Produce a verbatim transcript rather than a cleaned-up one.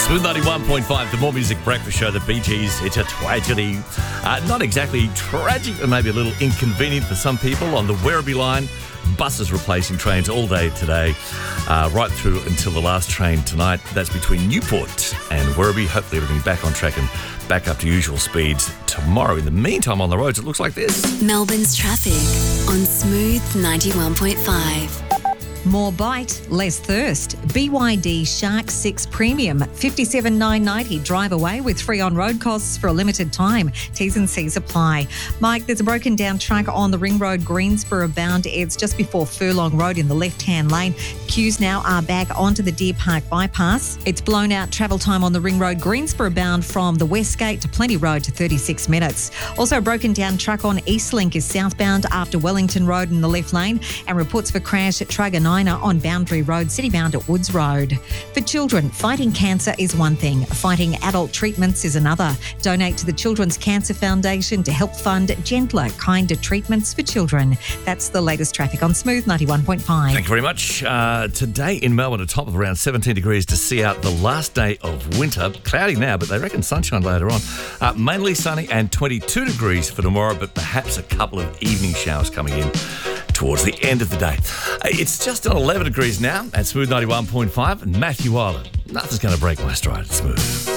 Smooth ninety-one point five, the More Music Breakfast Show, the Bee Gees. It's a tragedy. Uh, not exactly tragic, but maybe a little inconvenient for some people on the Werribee line. Buses replacing trains all day today, uh, right through until the last train tonight. That's between Newport and Werribee. Hopefully everything back on track and back up to usual speeds tomorrow. In the meantime, on the roads, it looks like this. Melbourne's traffic on Smooth ninety-one point five. More bite, less thirst. B Y D Shark six Premium, fifty-seven thousand nine hundred ninety dollars. Drive away with free on-road costs for a limited time. T's and C's apply. Mike, there's a broken down truck on the Ring Road Greensboro bound. It's just before Furlong Road in the left-hand lane. Queues now are back onto the Deer Park bypass. It's blown out travel time on the Ring Road Greensboro bound from the West Gate to Plenty Road to thirty-six minutes. Also, a broken down truck on Eastlink is southbound after Wellington Road in the left lane, and reports for crash at Truganina on Boundary Road, city-bound at Woods Road. For children, fighting cancer is one thing. Fighting adult treatments is another. Donate to the Children's Cancer Foundation to help fund gentler, kinder treatments for children. That's the latest traffic on Smooth ninety-one point five. Thank you very much. Uh, today in Melbourne, a top of around seventeen degrees to see out the last day of winter. Cloudy now, but they reckon sunshine later on. Uh, mainly sunny and twenty-two degrees for tomorrow, but perhaps a couple of evening showers coming in towards the end of the day. Uh, it's just on eleven degrees now at Smooth ninety-one point five. And Matthew Ireland, nothing's going to break my stride at Smooth.